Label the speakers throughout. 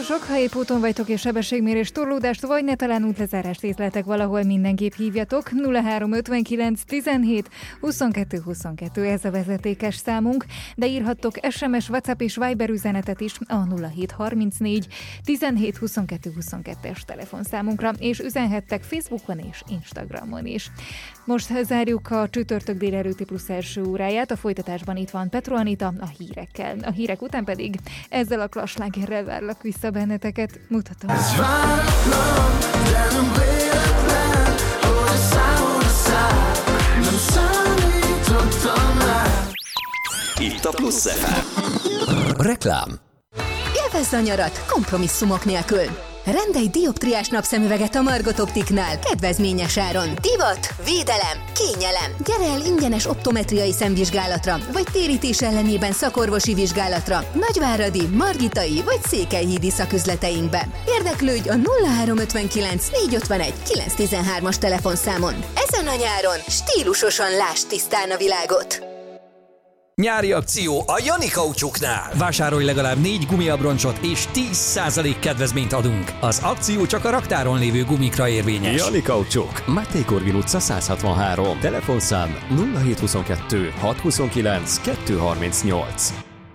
Speaker 1: autósok, ha épp úton vagytok és sebességmérés torlódást, vagy ne talán útlezárást észleltek valahol, mindenképp hívjatok. 0359 17 22 22 ez a vezetékes számunk, de írhattok SMS, WhatsApp és Viber üzenetet is a 0734 17 22 22-es telefonszámunkra, és üzenhettek Facebookon és Instagramon is. Most zárjuk a csütörtök délelőtti plusz első óráját, a folytatásban itt van Petro Anita a hírekkel. A hírek után pedig ezzel a klaslágerrel várlak vissza benneteket. Mutatom.
Speaker 2: Ez váratlan, de nem véletlen, hogy a számon a szár, nem számítottam rá.
Speaker 3: Itt a Plusz FM. Reklám.
Speaker 4: Élvezz a nyarat kompromisszumok nélkül. Rendelj dioptriás napszemüveget a Margot Optiknál kedvezményes áron. Divat, védelem, kényelem. Gyere el ingyenes optometriai szemvizsgálatra, vagy térítés ellenében szakorvosi vizsgálatra Nagyváradi, Margitai vagy Székelyhídi szaküzleteinkbe. Érdeklődj a 0359 451 913-as telefonszámon. Ezen a nyáron stílusosan lásd tisztán a világot.
Speaker 3: Nyári akció a Jani Kaucsuknál. Vásárolj legalább 4 gumiabroncsot és 10% kedvezményt adunk. Az akció csak a raktáron lévő gumikra érvényes.
Speaker 5: Jani Kaucsuk, Máté Korvin utca 163. Telefonszám 0722 629 238.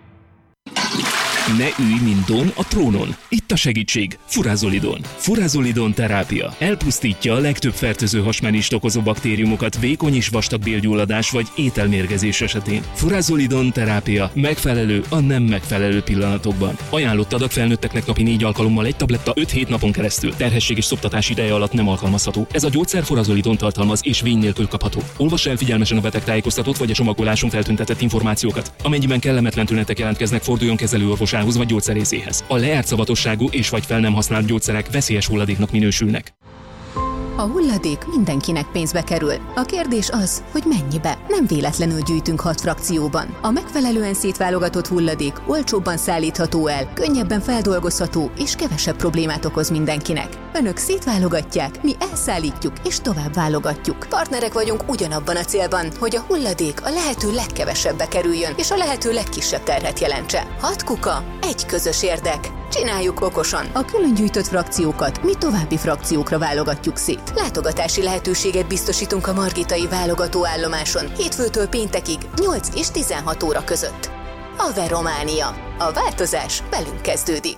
Speaker 6: Ne ülj, mint Don a trónon. Itt a segítség. Furázolidon. Furázolidon terápia. Elpusztítja a legtöbb fertőző hasmenést okozó baktériumokat vékony és vastag bélgyulladás vagy ételmérgezés esetén. Furázolidon terápia megfelelő a nem megfelelő pillanatokban. Ajánlott adag felnőtteknek napi 4 alkalommal egy tabletta 5-7 napon keresztül. Terhesség és szoptatás ideje alatt nem alkalmazható. Ez a gyógyszer furázolidon tartalmaz és vény nélkül kapható. Olvass el figyelmesen a betegtájékoztatót vagy a csomagoláson feltüntetett információkat. Amennyiben kellemetlen tünetek jelentkeznek, forduljon kezelőorvosához vagy gyógyszerészéhez. A lejárt szavatosságú és vagy fel nem használt gyógyszerek veszélyes hulladéknak minősülnek.
Speaker 4: A hulladék mindenkinek pénzbe kerül. A kérdés az, hogy mennyibe. Nem véletlenül gyűjtünk 6 frakcióban. A megfelelően szétválogatott hulladék olcsóbban szállítható el, könnyebben feldolgozható és kevesebb problémát okoz mindenkinek. Önök szétválogatják, mi elszállítjuk és tovább válogatjuk. Partnerek vagyunk ugyanabban a célban, hogy a hulladék a lehető legkevesebbe kerüljön és a lehető legkisebb terhet jelentse. 6 kuka, egy közös érdek. Csináljuk okosan. A külön gyűjtött frakciókat mi további frakciókra válogatjuk szét. Látogatási lehetőséget biztosítunk a Margitai válogatóállomáson hétfőtől péntekig 8 és 16 óra között. Averrománia. A változás velünk kezdődik.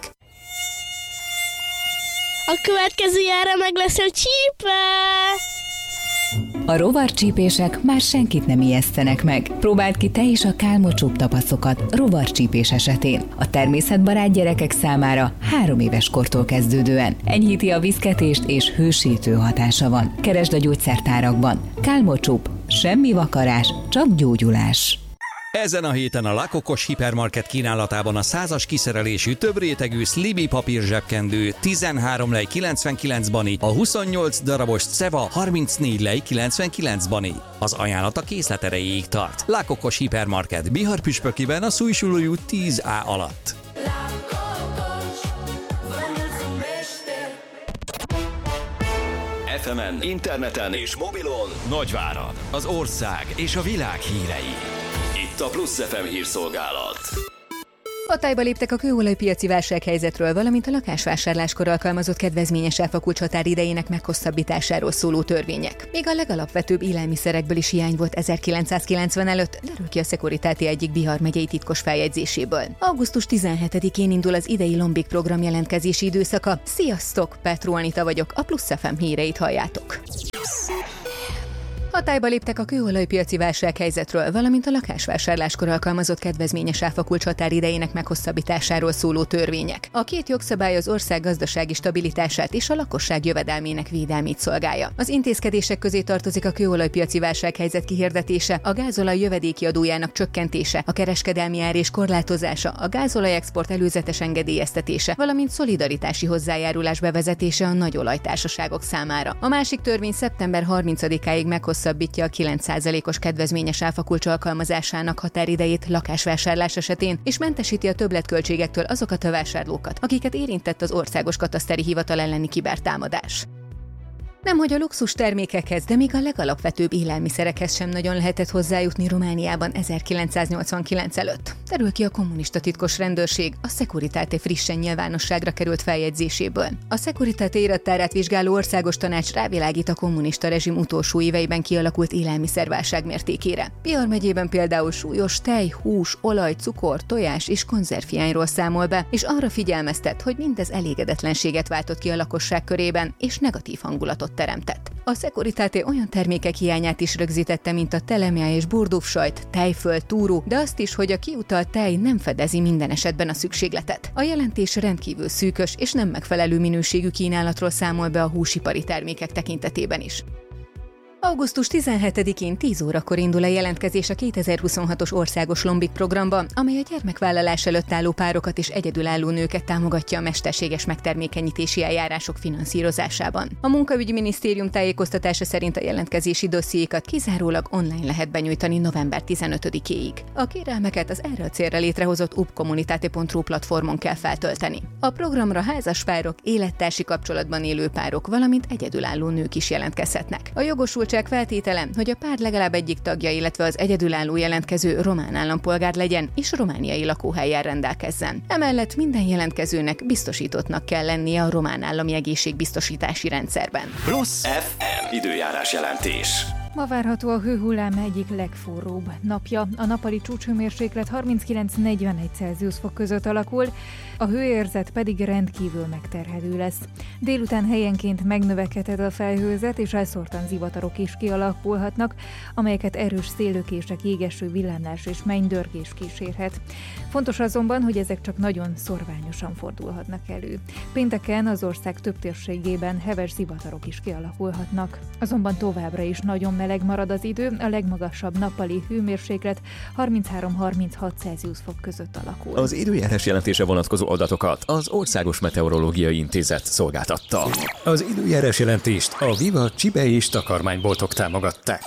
Speaker 7: A következő jára meg lesz a csípe!
Speaker 8: A rovarcsípések már senkit nem ijesztenek meg. Próbáld ki te is a kálmocsúbb tapaszokat rovarcsípés esetén. A természetbarát gyerekek számára 3 éves kortól kezdődően. Enyhíti a viszketést és hősítő hatása van. Keresd a gyógyszertárakban. Kálmocsúbb, semmi vakarás, csak gyógyulás.
Speaker 3: Ezen a héten a Lakokos Hipermarket kínálatában a 100-as kiszerelésű több rétegű Sliby papír zsebkendő 13 lej 99 bani, a 28 darabos Ceva 34 lej 99 bani. Az ajánlat a készlet erejéig tart. Lakokos Hipermarket Bihar-Püspökiben a Szújsulói út 10A alatt.
Speaker 9: FM-en, interneten és mobilon Nagyvárad, az ország és a világ hírei. Itt a Plusz FM hírszolgálat.
Speaker 4: Hatályba léptek a kőolajpiaci válsághelyzetről, valamint a lakásvásárláskor alkalmazott kedvezményes áfakulcs határidejének meghosszabbításáról szóló törvények. Még a legalapvetőbb élelmiszerekből is hiány volt 1990 előtt, derül ki a Securitate egyik Bihar megyei titkos feljegyzéséből. Augusztus 17-én indul az idei Lombik program jelentkezési időszaka. Sziasztok, Petro Anita vagyok, a Plusz FM híreit halljátok. Hatályba léptek a kőolajpiaci válsághelyzetről, valamint a lakásvásárláskor alkalmazott kedvezményes áfakulcs határidejének meghosszabbításáról szóló törvények. A két jogszabály az ország gazdasági stabilitását és a lakosság jövedelmének védelmét szolgálja. Az intézkedések közé tartozik a kőolajpiaci válsághelyzet kihirdetése, a gázolaj jövedéki adójának csökkentése, a kereskedelmi ár és korlátozása, a gázolaj export előzetes engedélyeztetése, valamint szolidaritási hozzájárulás bevezetése a nagyolajtársaságok számára. A másik törvény szeptember 30-áig meghosszabbítja a 9%-os kedvezményes áfakulcs alkalmazásának határidejét lakásvásárlás esetén, és mentesíti a többletköltségektől azokat a vásárlókat, akiket érintett az Országos Kataszteri Hivatal elleni kibertámadás. Nemhogy a luxus termékekhez, de még a legalapvetőbb élelmiszerekhez sem nagyon lehetett hozzájutni Romániában 1989 előtt. Derül ki a kommunista titkos rendőrség a Securitate frissen nyilvánosságra került feljegyzéséből. A Securitate irattárát vizsgáló országos tanács rávilágít a kommunista rezsim utolsó éveiben kialakult élelmiszerválság mértékére. Bihar megyében például súlyos tej, hús, olaj, cukor, tojás és konzervhiányról számol be, és arra figyelmeztet, hogy mindez elégedetlenséget váltott ki a lakosság körében, és negatív hangulatot teremtett. A Securitate olyan termékek hiányát is rögzítette, mint a telemja és burdúfsajt, tejföl, túró, de azt is, hogy a kiutalt tej nem fedezi minden esetben a szükségletet. A jelentés rendkívül szűkös és nem megfelelő minőségű kínálatról számol be a húsipari termékek tekintetében is. Augusztus 17-én 10 órakor indul a jelentkezés a 2026-os országos Lombik programba, amely a gyermekvállalás előtt álló párokat és egyedülálló nőket támogatja a mesterséges megtermékenyítési eljárások finanszírozásában. A Munkaügyi Minisztérium tájékoztatása szerint a jelentkezési dossziékat kizárólag online lehet benyújtani november 15-éig. A kérelmeket az erre a célra létrehozott upcommunitate.ru platformon kell feltölteni. A programra házas párok, élettársi kapcsolatban élő párok, valamint egyedülálló nők is jelentkezhetnek. A jogosultság feltétele, hogy a pár legalább egyik tagja, illetve az egyedülálló jelentkező román állampolgár legyen és romániai lakóhellyel rendelkezzen. Emellett minden jelentkezőnek biztosítottnak kell lennie a román állami egészségbiztosítási rendszerben.
Speaker 9: Plusz FM időjárás jelentés.
Speaker 1: Ma várható a hőhullám egyik legforróbb napja. A nappali csúcshőmérséklet 39-41 Celsius fok között alakul, a hőérzet pedig rendkívül megterhelő lesz. Délután helyenként megnövekedhet a felhőzet, és elszórtan zivatarok is kialakulhatnak, amelyeket erős széllökések, jégeső, villámlás és mennydörgés kísérhet. Fontos azonban, hogy ezek csak nagyon szorványosan fordulhatnak elő. Pénteken az ország több térségében heves zivatarok is kialakulhatnak. Azonban továbbra is nagyon meleg marad az idő, a legmagasabb nappali hőmérséklet 33-36 Celsius fok között alakul.
Speaker 5: Az időjárás jelentése vonatkozó adatokat az Országos Meteorológiai Intézet szolgáltatta. Az időjárás jelentést a Viva Csibe és takarmányboltok támogatták.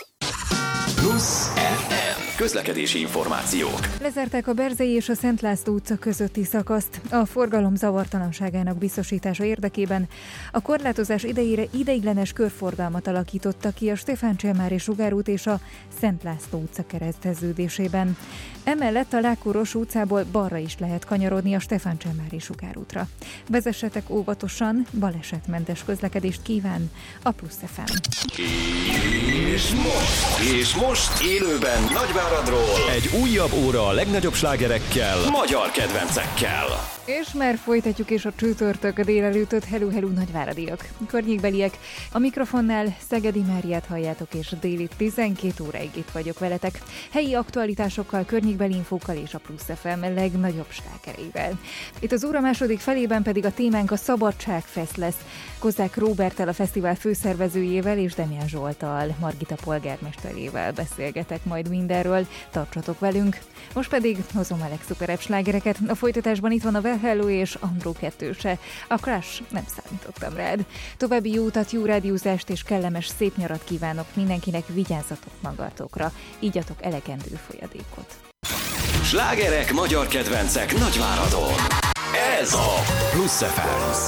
Speaker 9: Plusz FM közlekedési információk.
Speaker 1: Lezárták a Berzei és a Szent László utca közötti szakaszt. A forgalom zavartalanságának biztosítása érdekében a korlátozás idejére ideiglenes körforgalmat alakítottak ki a Stefán Cselmári sugárút és a Szent László utca kereszteződésében. Emellett a Lákóros utcából balra is lehet kanyarodni a Stefán Cselmári sugárútra. Vezessetek óvatosan, balesetmentes közlekedést kíván a Plusz FM.
Speaker 9: És most élőben Nagyváradról egy újabb óra a legnagyobb slágerekkel, magyar kedvencekkel.
Speaker 1: És már folytatjuk is a csütörtök délelőttöt. Hello nagyváradiak, környékbeliek. A mikrofonnál Szegedi Máriát halljátok, és déli 12 óráig itt vagyok veletek. Helyi aktualitásokkal, környékbeli infókkal és a Plusz FM legnagyobb slágereivel. Itt az óra második felében pedig a témánk a Szabadságfest lesz. Kozák Róberttel, a fesztivál főszervezőjével és Demián Zsolttal, Margita polgármesterével beszélgetek majd mindenről. Tartsatok velünk! Most pedig hozom a legszuperebb slágereket. A folytatásban itt van a Well Hello és Andró kettőse. A Crash, nem számítottam rád. További jó utat, jó rádiózást és kellemes szép nyarat kívánok mindenkinek, vigyázzatok magatokra. Ígyatok elegendő folyadékot.
Speaker 9: Slágerek, magyar kedvencek Nagyváradon. Ez a Plusz FM.